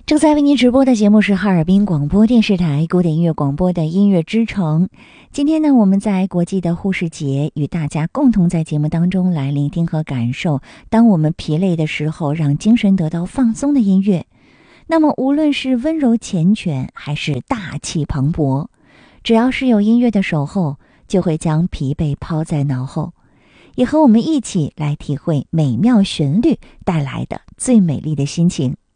正在为您直播的节目是哈尔滨广播电视台古典音乐广播的音乐之城。今天呢，我们在国际的护士节与大家共同在节目当中来聆听和感受，当我们疲累的时候，让精神得到放松的音乐。那么无论是温柔缱绻还是大气磅礴，只要是有音乐的守候，就会将疲惫抛在脑后，也和我们一起来体会美妙旋律带来的最美丽的心情。